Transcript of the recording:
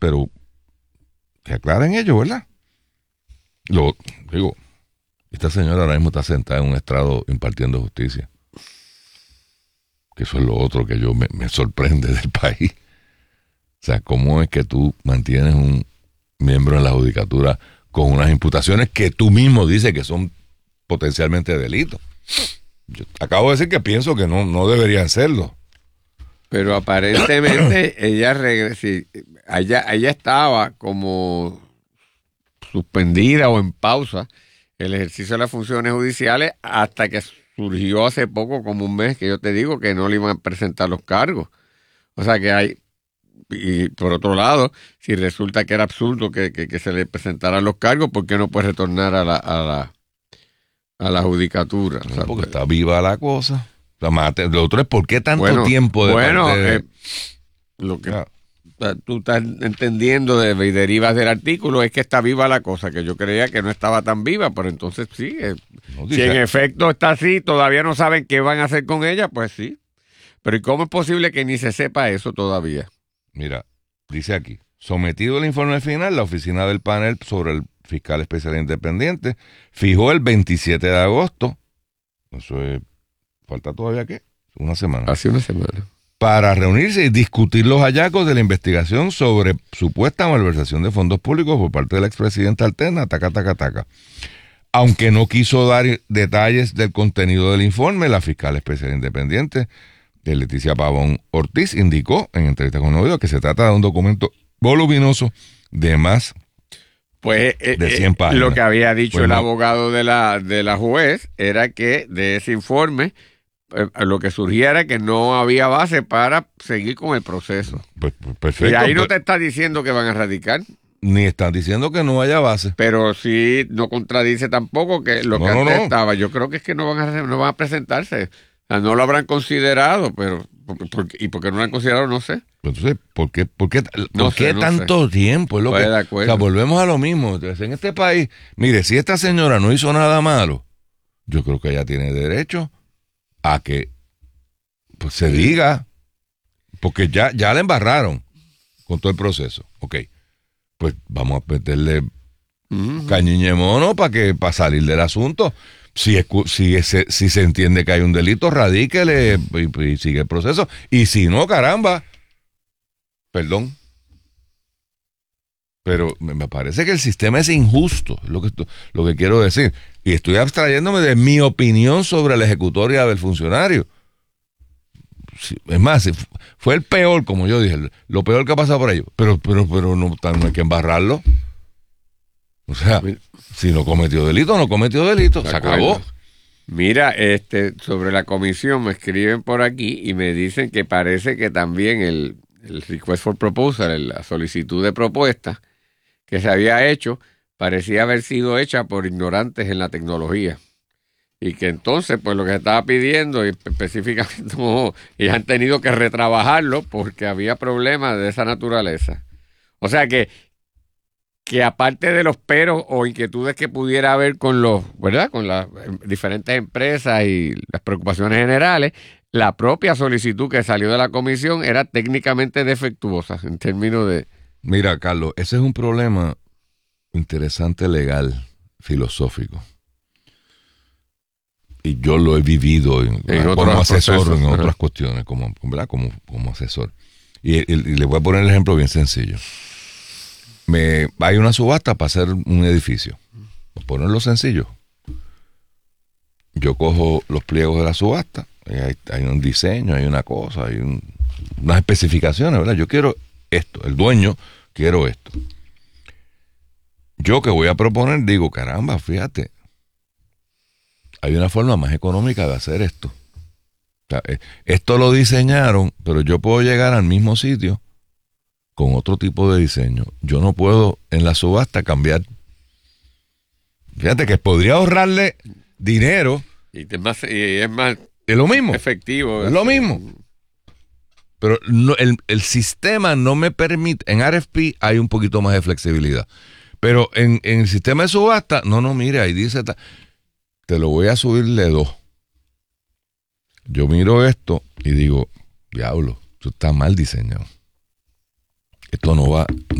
pero que aclaren ellos, ¿verdad? Digo, esta señora ahora mismo está sentada en un estrado impartiendo justicia. Que eso es lo otro que yo me sorprende del país. O sea, ¿cómo es que tú mantienes un miembro en la judicatura con unas imputaciones que tú mismo dices que son potencialmente delitos? Yo acabo de decir que pienso que no deberían serlo. Pero aparentemente ella estaba como suspendida o en pausa el ejercicio de las funciones judiciales hasta que surgió hace poco, como un mes, que yo te digo que no le iban a presentar los cargos. O sea que hay, y por otro lado, si resulta que era absurdo que se le presentaran los cargos, ¿por qué no puede retornar a la judicatura? No, porque está viva la cosa. Lo otro es ¿por qué tanto tiempo de lo que tú estás entendiendo y derivas del artículo es que está viva la cosa, que yo creía que no estaba tan viva, pero entonces sí, si en efecto está así, todavía no saben qué van a hacer con ella, pues sí. Pero ¿y cómo es posible que ni se sepa eso todavía? Mira, dice aquí, sometido el informe final, la oficina del panel sobre el fiscal especial independiente fijó el 27 de agosto, eso es, falta todavía ¿qué? Una semana. Hace una semana. Para reunirse y discutir los hallazgos de la investigación sobre supuesta malversación de fondos públicos por parte de la expresidenta alterna, taca. Aunque no quiso dar detalles del contenido del informe, la fiscal especial independiente, Leticia Pavón Ortiz, indicó en entrevista con Novedad que se trata de un documento voluminoso de más de 100 páginas. Lo que había dicho el abogado de la juez era que de ese informe lo que surgía era que no había base para seguir con el proceso. Pues, perfecto. Y ahí no te está diciendo que van a radicar. Ni están diciendo que no haya base. Pero sí no contradice tampoco que lo que antes estaba. Yo creo que es que no van a presentarse. O sea, no lo habrán considerado, pero ¿y por qué no lo han considerado? No sé. Entonces, ¿por qué tanto tiempo? Es lo de acuerdo. O sea, volvemos a lo mismo. Entonces, en este país, mire, si esta señora no hizo nada malo, yo creo que ella tiene derecho a que pues, se diga, porque ya la embarraron con todo el proceso. Ok, pues vamos a meterle cañiñe mono para salir del asunto. Si se entiende que hay un delito, radíquele y sigue el proceso. Y si no, caramba, perdón. Pero me parece que el sistema es injusto, es lo que quiero decir. Y estoy abstrayéndome de mi opinión sobre la ejecutoria del funcionario. Es más, fue el peor, como yo dije, lo peor que ha pasado por ello. Pero no hay que embarrarlo. O sea, si no cometió delito, no cometió delito. Se acabó. Mira, sobre la comisión me escriben por aquí y me dicen que parece que también el request for proposal, la solicitud de propuesta que se había hecho, parecía haber sido hecha por ignorantes en la tecnología. Y que entonces, pues lo que se estaba pidiendo, y específicamente, y han tenido que retrabajarlo porque había problemas de esa naturaleza. O sea que aparte de los peros o inquietudes que pudiera haber con ¿verdad? Con las diferentes empresas y las preocupaciones generales, la propia solicitud que salió de la comisión era técnicamente defectuosa en términos de... Mira, Carlos, ese es un problema interesante legal, filosófico. Y yo lo he vivido como asesor en otras cuestiones, como asesor. Y le voy a poner el ejemplo bien sencillo. Hay una subasta para hacer un edificio. Por ponerlo sencillo. Yo cojo los pliegos de la subasta. Hay un diseño, hay una cosa, hay unas especificaciones, ¿verdad? Yo quiero esto. El dueño, quiero esto. Yo que voy a proponer, digo, caramba, fíjate. Hay una forma más económica de hacer esto. O sea, esto lo diseñaron, pero yo puedo llegar al mismo sitio con otro tipo de diseño. Yo no puedo en la subasta cambiar. Fíjate que podría ahorrarle dinero. Y es más es lo mismo. Efectivo. Es lo mismo. Pero no, el sistema no me permite. En RFP hay un poquito más de flexibilidad. Pero en el sistema de subasta, no, mire, ahí dice, te lo voy a subirle 2. Yo miro esto y digo, diablo, esto está mal diseñado. Esto no va